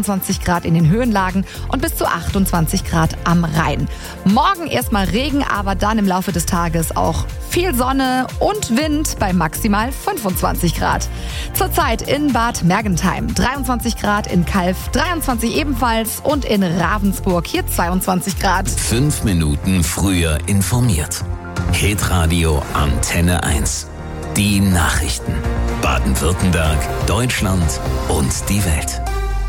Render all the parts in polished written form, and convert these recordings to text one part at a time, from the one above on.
29 Grad in den Höhenlagen und bis zu 28 Grad am Rhein. Morgen erstmal Regen, aber dann im Laufe des Tages auch viel Sonne und Wind bei maximal 25 Grad. Zurzeit in Bad Mergentheim 23 Grad, in Calw 23 ebenfalls und in Ravensburg hier 22 Grad. 5 Minuten früher informiert. Hitradio Antenne 1. Die Nachrichten. Baden-Württemberg, Deutschland und die Welt.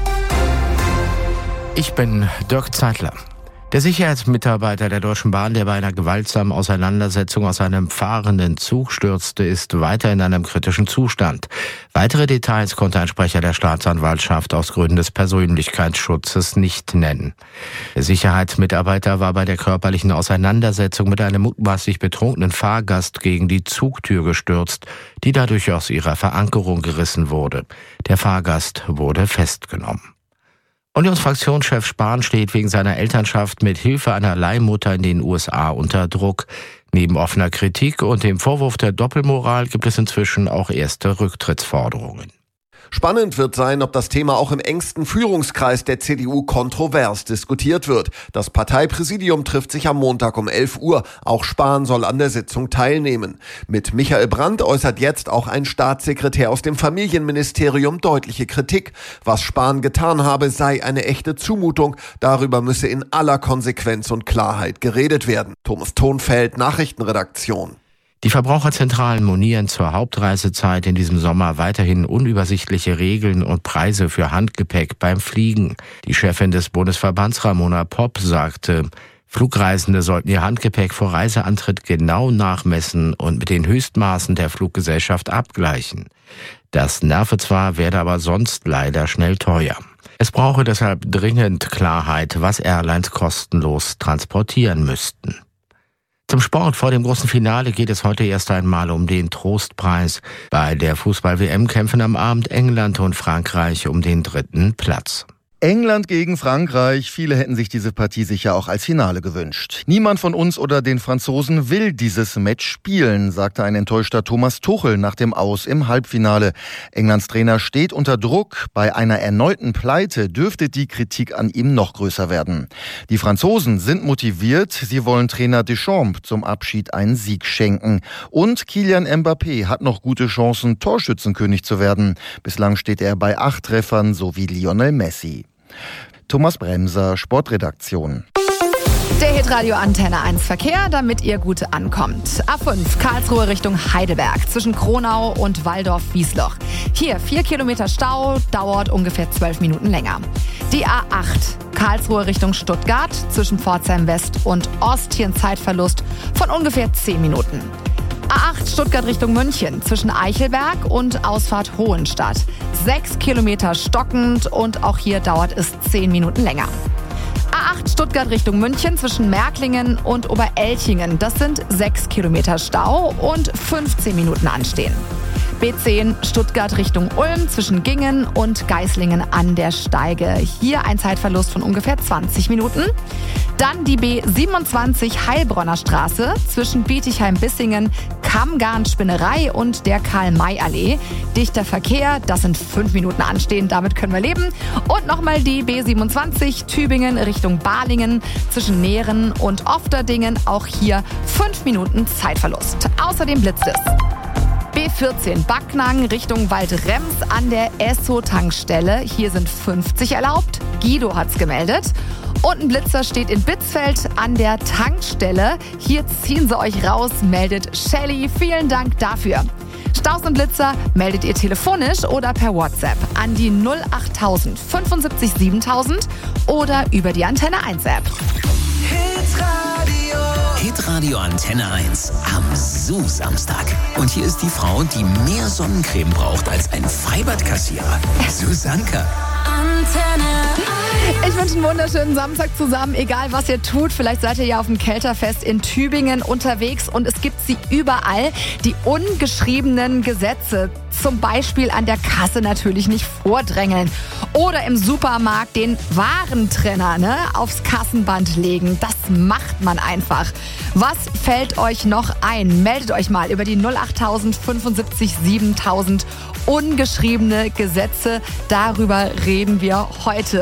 Ich bin Dirk Zeitler. Der Sicherheitsmitarbeiter der Deutschen Bahn, der bei einer gewaltsamen Auseinandersetzung aus einem fahrenden Zug stürzte, ist weiter in einem kritischen Zustand. Weitere Details konnte ein Sprecher der Staatsanwaltschaft aus Gründen des Persönlichkeitsschutzes nicht nennen. Der Sicherheitsmitarbeiter war bei der körperlichen Auseinandersetzung mit einem mutmaßlich betrunkenen Fahrgast gegen die Zugtür gestürzt, die dadurch aus ihrer Verankerung gerissen wurde. Der Fahrgast wurde festgenommen. Unionsfraktionschef Spahn steht wegen seiner Elternschaft mit Hilfe einer Leihmutter in den USA unter Druck. Neben offener Kritik und dem Vorwurf der Doppelmoral gibt es inzwischen auch erste Rücktrittsforderungen. Spannend wird sein, ob das Thema auch im engsten Führungskreis der CDU kontrovers diskutiert wird. Das Parteipräsidium trifft sich am Montag um 11 Uhr. Auch Spahn soll an der Sitzung teilnehmen. Mit Michael Brandt äußert jetzt auch ein Staatssekretär aus dem Familienministerium deutliche Kritik. Was Spahn getan habe, sei eine echte Zumutung. Darüber müsse in aller Konsequenz und Klarheit geredet werden. Thomas Thonfeld, Nachrichtenredaktion. Die Verbraucherzentralen monieren zur Hauptreisezeit in diesem Sommer weiterhin unübersichtliche Regeln und Preise für Handgepäck beim Fliegen. Die Chefin des Bundesverbands Ramona Popp sagte, Flugreisende sollten ihr Handgepäck vor Reiseantritt genau nachmessen und mit den Höchstmaßen der Fluggesellschaft abgleichen. Das nerve zwar, werde aber sonst leider schnell teuer. Es brauche deshalb dringend Klarheit, was Airlines kostenlos transportieren müssten. Zum Sport. Vor dem großen Finale geht es heute erst einmal um den Trostpreis. Bei der Fußball-WM kämpfen am Abend England und Frankreich um den 3. Platz. England gegen Frankreich. Viele hätten sich diese Partie sicher auch als Finale gewünscht. Niemand von uns oder den Franzosen will dieses Match spielen, sagte ein enttäuschter Thomas Tuchel nach dem Aus im Halbfinale. Englands Trainer steht unter Druck. Bei einer erneuten Pleite dürfte die Kritik an ihm noch größer werden. Die Franzosen sind motiviert. Sie wollen Trainer Deschamps zum Abschied einen Sieg schenken. Und Kylian Mbappé hat noch gute Chancen, Torschützenkönig zu werden. Bislang steht er bei 8 Treffern, so wie Lionel Messi. Thomas Bremser, Sportredaktion. Der Hitradio Antenne 1 Verkehr, damit ihr gut ankommt. A5 Karlsruhe Richtung Heidelberg zwischen Kronau und Walldorf-Wiesloch. Hier 4 Kilometer Stau, dauert ungefähr 12 Minuten länger. Die A8 Karlsruhe Richtung Stuttgart zwischen Pforzheim West und Ost. Hier ein Zeitverlust von ungefähr 10 Minuten. A8 Stuttgart Richtung München zwischen Eichelberg und Ausfahrt Hohenstadt. 6 Kilometer stockend und auch hier dauert es 10 Minuten länger. A8 Stuttgart Richtung München zwischen Märklingen und Oberelchingen. Das sind 6 Kilometer Stau und 15 Minuten anstehen. B10 Stuttgart Richtung Ulm zwischen Gingen und Geislingen an der Steige. Hier ein Zeitverlust von ungefähr 20 Minuten. Dann die B27 Heilbronner Straße zwischen Bietigheim-Bissingen, Kammgarn-Spinnerei und der Karl-May-Allee. Dichter Verkehr, das sind 5 Minuten anstehen, damit können wir leben. Und nochmal die B27 Tübingen Richtung Balingen zwischen Nähren und Ofterdingen. Auch hier 5 Minuten Zeitverlust. Außerdem blitzt es. B14 Backnang Richtung Waldrems an der Esso-Tankstelle. Hier sind 50 erlaubt. Guido hat's gemeldet. Und ein Blitzer steht in Bitzfeld an der Tankstelle. Hier ziehen sie euch raus, meldet Shelly. Vielen Dank dafür. Staus und Blitzer meldet ihr telefonisch oder per WhatsApp an die 08000 75 7000 oder über die Antenne 1 App. Hitradio Antenne 1 am Samstag. Und hier ist die Frau, die mehr Sonnencreme braucht als ein Freibadkassierer. Susanka. Ich wünsche einen wunderschönen Samstag zusammen, egal was ihr tut. Vielleicht seid ihr ja auf dem Kelterfest in Tübingen unterwegs und es gibt sie überall. Die ungeschriebenen Gesetze, zum Beispiel an der Kasse natürlich nicht vordrängeln. Oder im Supermarkt den Warentrenner aufs Kassenband legen. Das macht man einfach. Was fällt euch noch ein? Meldet euch mal über die 08000 75 7000. Ungeschriebene Gesetze, darüber reden wir heute.